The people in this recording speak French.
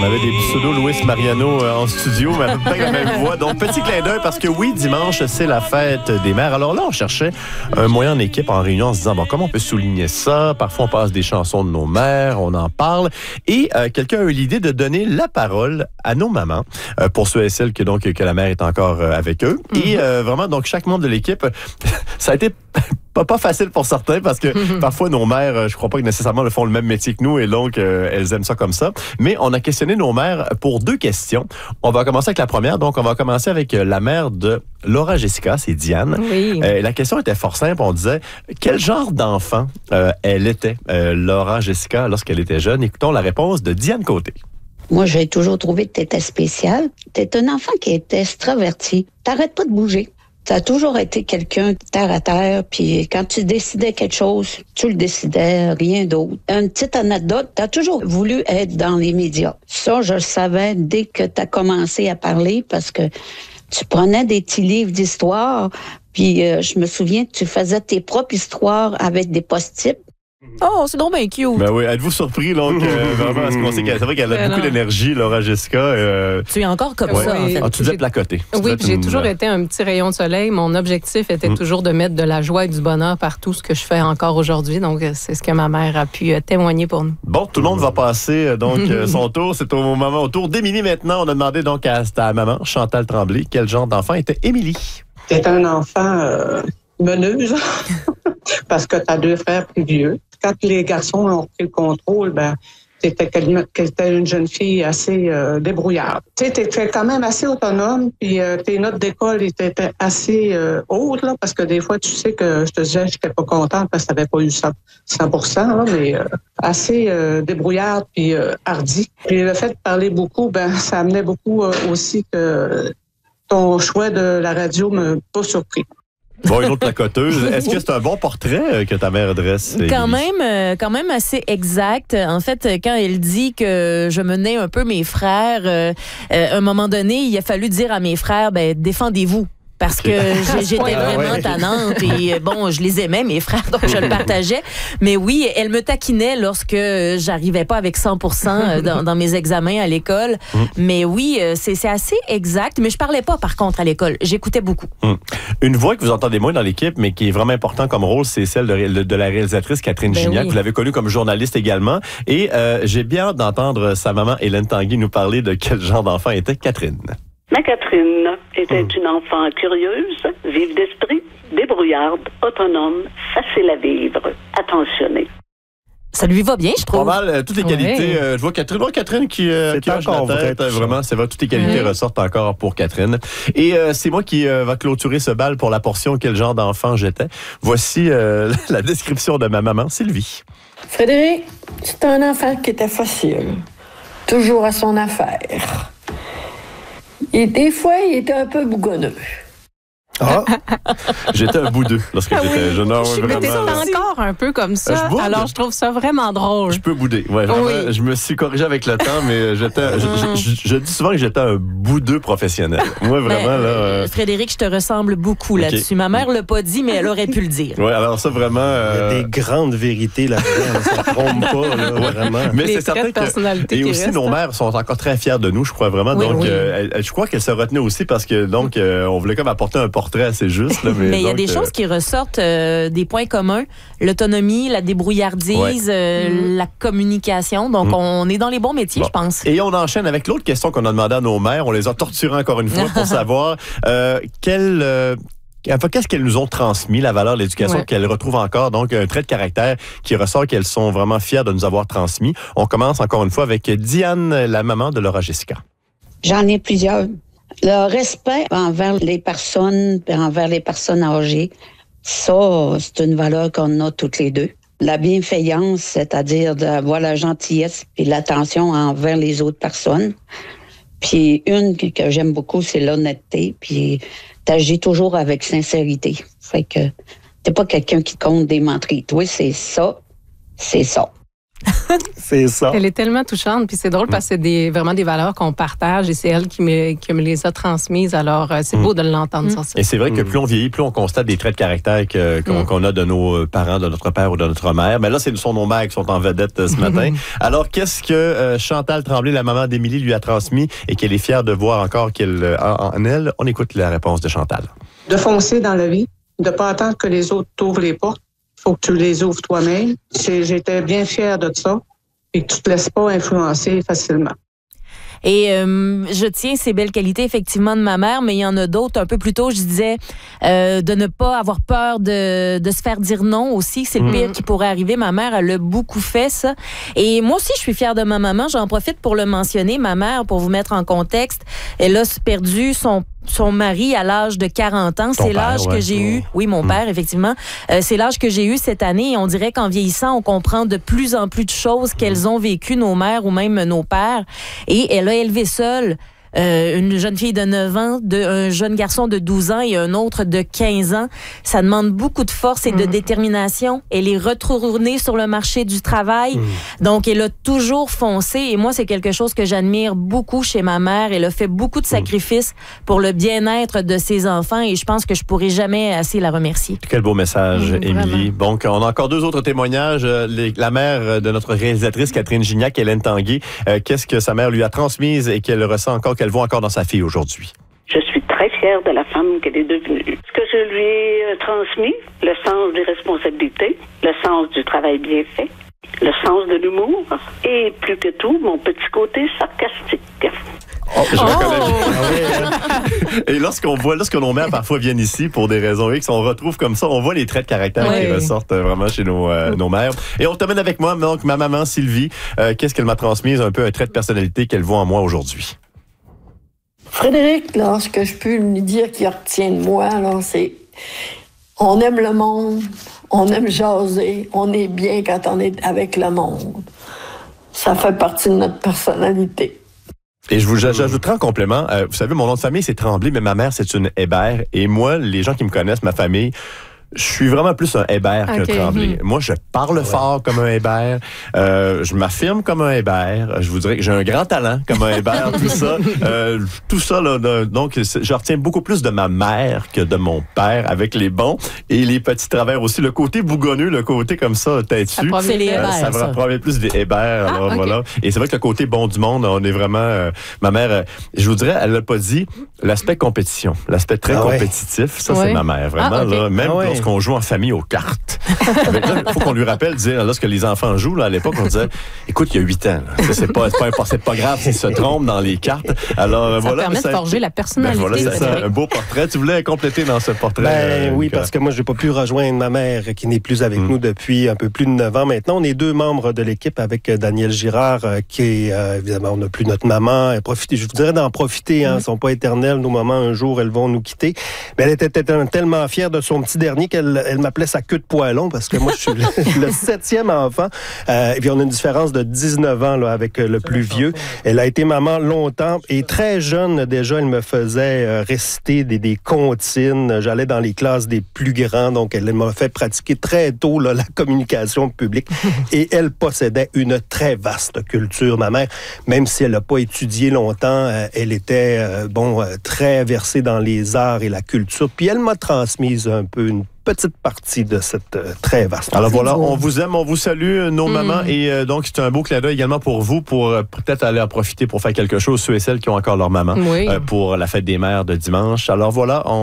avait des pseudos Luis Mariano en studio, mais à peu près la même voix. Donc, petit clin d'œil parce que oui, dimanche, c'est la fête des mères. Alors là, on cherchait un moyen en équipe, en réunion, en se disant, bon, comment on peut souligner ça? Parfois, on passe des chansons de nos mères, on en parle. Et quelqu'un a eu l'idée de donner la parole à nos mamans, pour ceux et celles que la mère est encore avec eux. Et vraiment, donc, chaque membre de l'équipe, ça a été pas facile pour certains parce que parfois nos mères, je crois pas que nécessairement font le même métier que nous et donc elles aiment ça comme ça. Mais on a questionné nos mères pour 2 questions. On va commencer avec la première. Donc on va commencer avec la mère de Laura Jessica, c'est Diane. Oui. La question était fort simple. On disait quel genre d'enfant elle était, Laura Jessica, lorsqu'elle était jeune. Écoutons la réponse de Diane Côté. Moi, j'ai toujours trouvé que tu étais spécial. Tu es un enfant qui était extraverti. T'arrêtes pas de bouger. Tu as toujours été quelqu'un terre à terre, puis quand tu décidais quelque chose, tu le décidais, rien d'autre. Une petite anecdote, tu as toujours voulu être dans les médias. Ça, je le savais dès que tu as commencé à parler, parce que tu prenais des petits livres d'histoire, puis je me souviens que tu faisais tes propres histoires avec des post-it. Oh, c'est donc bien cute. Ben oui, êtes-vous surpris, donc, vraiment, parce qu'on sait c'est vrai qu'elle a beaucoup d'énergie, Laura Jessica. Tu es encore comme ça, en fait. Tu devais placoter. Oui, puis j'ai toujours été un petit rayon de soleil. Mon objectif était toujours de mettre de la joie et du bonheur par tout ce que je fais encore aujourd'hui. Donc, c'est ce que ma mère a pu témoigner pour nous. Bon, tout le monde va passer donc son tour. C'est au tour d'Émilie maintenant. On a demandé donc à ta maman, Chantal Tremblay, quel genre d'enfant était Émilie? C'est un enfant meneuse parce que tu as 2 frères plus vieux. Quand les garçons ont pris le contrôle, t'étais une jeune fille assez débrouillarde. Tu sais, t'étais quand même assez autonome, puis tes notes d'école étaient assez hautes, là, parce que des fois, tu sais que je te disais que j'étais pas contente parce que t'avais pas eu 100%, là, mais assez débrouillarde puis hardie. Puis le fait de parler beaucoup, ça amenait beaucoup aussi que ton choix de la radio m'a pas surpris. Bon, une autre placoteuse. Est-ce que c'est un bon portrait que ta mère dresse? Quand même assez exact. En fait, quand elle dit que je menais un peu mes frères, à un moment donné, il a fallu dire à mes frères, défendez-vous. Parce que j'étais vraiment tannante et bon, je les aimais, mes frères, donc je le partageais. Mais oui, elle me taquinait lorsque j'arrivais pas avec 100% dans mes examens à l'école. Mais oui, c'est assez exact. Mais je parlais pas, par contre, à l'école. J'écoutais beaucoup. Une voix que vous entendez moins dans l'équipe, mais qui est vraiment important comme rôle, c'est celle de la réalisatrice Catherine Gignac. Oui. Vous l'avez connue comme journaliste également. Et j'ai bien hâte d'entendre sa maman, Hélène Tanguy, nous parler de quel genre d'enfant était Catherine. Ma Catherine était une enfant curieuse, vive d'esprit, débrouillarde, autonome, facile à vivre, attentionnée. Ça lui va bien, je trouve. Pas mal, toutes les qualités. Je vois Catherine qui hoche la tête. Vraiment, c'est vrai, toutes les qualités ressortent encore pour Catherine. Et c'est moi qui va clôturer ce bal pour la portion quel genre d'enfant j'étais. Voici la description de ma maman, Sylvie. Frédéric, c'est un enfant qui était facile. Toujours à son affaire. Et des fois, il était un peu bougonneux. Ah! J'étais un boudeux lorsque j'étais jeune. Mais t'es encore un peu comme ça, alors je trouve ça vraiment drôle. Je peux bouder. Ouais, vraiment, oui. Je me suis corrigé avec le temps, mais je dis souvent que j'étais un boudeux professionnel. Moi, vraiment, là... Frédéric, je te ressemble beaucoup là-dessus. Ma mère l'a pas dit, mais elle aurait pu le dire. Oui, alors ça, vraiment... Il y a des grandes vérités là-dedans. Ça ne trompe pas, là, vraiment. Mais c'est certain que... Et aussi, nos mères sont encore très fières de nous, je crois vraiment. Oui, donc, je crois qu'elles se retenaient aussi parce que, donc, on voulait comme apporter un portrait assez juste. Là, mais il y a des choses qui ressortent, des points communs. L'autonomie, la débrouillardise, la communication. Donc, on est dans les bons métiers, je pense. Et on enchaîne avec l'autre question qu'on a demandé à nos mères. On les a torturées encore une fois pour savoir qu'est-ce qu'elles nous ont transmis, la valeur de l'éducation, qu'elles retrouvent encore, donc un trait de caractère qui ressort qu'elles sont vraiment fières de nous avoir transmis. On commence encore une fois avec Diane, la maman de Laura Jessica. J'en ai plusieurs. Le respect envers les personnes âgées, ça, c'est une valeur qu'on a toutes les deux. La bienfaillance, c'est-à-dire d'avoir la gentillesse et l'attention envers les autres personnes. Puis une que j'aime beaucoup, c'est l'honnêteté. Puis t'agis toujours avec sincérité. Fait que t'es pas quelqu'un qui compte des menteries. Toi, c'est ça. C'est ça. C'est ça. Elle est tellement touchante, puis c'est drôle parce que c'est vraiment des valeurs qu'on partage et c'est elle qui me les a transmises. Alors, c'est beau de l'entendre sur ça. Et c'est vrai que plus on vieillit, plus on constate des traits de caractère qu'on a de nos parents, de notre père ou de notre mère. Mais là, ce sont nos mères qui sont en vedette ce matin. Alors, qu'est-ce que Chantal Tremblay, la maman d'Émilie, lui a transmis et qu'elle est fière de voir encore qu'elle a en elle? On écoute la réponse de Chantal. De foncer dans la vie, de ne pas attendre que les autres t'ouvrent les portes. Il faut que tu les ouvres toi-même. J'étais bien fière de ça et que tu ne te laisses pas influencer facilement. Et je tiens ces belles qualités, effectivement, de ma mère, mais il y en a d'autres. Un peu plus tôt, je disais de ne pas avoir peur de se faire dire non aussi. C'est le pire qui pourrait arriver. Ma mère, elle a beaucoup fait ça. Et moi aussi, je suis fière de ma maman. J'en profite pour le mentionner. Ma mère, pour vous mettre en contexte, elle a perdu son mari à l'âge de 40 ans. C'est l'âge que j'ai eu. Oui, mon père, effectivement. C'est l'âge que j'ai eu cette année. Et on dirait qu'en vieillissant, on comprend de plus en plus de choses qu'elles ont vécues, nos mères ou même nos pères. Et elle a élevé seule une jeune fille de 9 ans, un jeune garçon de 12 ans et un autre de 15 ans. Ça demande beaucoup de force et de détermination. Elle est retournée sur le marché du travail. Donc, elle a toujours foncé. Et moi, c'est quelque chose que j'admire beaucoup chez ma mère. Elle a fait beaucoup de sacrifices pour le bien-être de ses enfants et je pense que je pourrai jamais assez la remercier. Quel beau message, Émilie. Donc, on a encore 2 autres témoignages. La mère de notre réalisatrice, Catherine Gignac, Hélène Tanguay. Qu'est-ce que sa mère lui a transmise et qu'elle ressent encore, qu'elle voit encore dans sa fille aujourd'hui? Je suis très fière de la femme qu'elle est devenue. Ce que je lui ai transmis, le sens des responsabilités, le sens du travail bien fait, le sens de l'humour et plus que tout, mon petit côté sarcastique. Je reconnais. Et lorsque nos mères parfois viennent ici pour des raisons X, on retrouve comme ça, on voit les traits de caractère qui ressortent vraiment chez nos mères. Et on termine avec moi, donc ma maman Sylvie. Qu'est-ce qu'elle m'a transmis? Un peu un trait de personnalité qu'elle voit en moi aujourd'hui. Frédéric, là, ce que je peux lui dire qui retient de moi, là, c'est on aime le monde, on aime jaser, on est bien quand on est avec le monde. Ça fait partie de notre personnalité. Et j'ajouterai en complément, vous savez, mon nom de famille, c'est Tremblay, mais ma mère, c'est une Hébert. Et moi, les gens qui me connaissent, ma famille, je suis vraiment plus un Hébert qu'un Tremblay. Moi, je parle fort comme un Hébert. Je m'affirme comme un Hébert. Je vous dirais que j'ai un grand talent comme un Hébert. Tout ça, là, donc, je retiens beaucoup plus de ma mère que de mon père avec les bons et les petits travers aussi. Le côté bougonneux, le côté comme ça, têtu. C'est les Hébert, ça va probablement plus des Hébert. Alors, voilà. Et c'est vrai que le côté bon du monde, on est vraiment... ma mère, je vous dirais, elle l'a pas dit, l'aspect compétition, l'aspect très compétitif, ça, c'est ma mère. Vraiment, là, même lorsqu'on joue en famille aux cartes. Il faut qu'on lui rappelle, lorsque les enfants jouent, là, à l'époque, on disait, écoute, il y a 8 ans. C'est pas grave s'ils se trompent dans les cartes. Alors, ça permet de forger la personnalité. C'est ça, un beau portrait. Tu voulais compléter dans ce portrait? Oui, parce que moi, j'ai pas pu rejoindre ma mère qui n'est plus avec nous depuis un peu plus de 9 ans maintenant. On est 2 membres de l'équipe avec Daniel Girard, qui est, évidemment, on n'a plus notre maman. Je vous dirais d'en profiter, hein. Elles sont pas éternelles, nos mamans, un jour, elles vont nous quitter. Mais elle était tellement fière de son petit dernier qu'elle m'appelait sa queue de poilon, parce que moi, je suis le 7e enfant. Et puis, on a une différence de 19 ans là, avec le plus vieux. Elle a été maman longtemps et très jeune, déjà, elle me faisait réciter des comptines. J'allais dans les classes des plus grands, donc elle m'a fait pratiquer très tôt là, la communication publique. Et elle possédait une très vaste culture, ma mère. Même si elle n'a pas étudié longtemps, elle était très versée dans les arts et la culture. Puis elle m'a transmise un peu une petite partie de cette très vaste. Alors voilà, on vous aime, on vous salue, nos mamans, et donc c'est un beau clin d'œil également pour vous, pour peut-être aller en profiter pour faire quelque chose, ceux et celles qui ont encore leur maman, pour la fête des mères de dimanche. Alors voilà,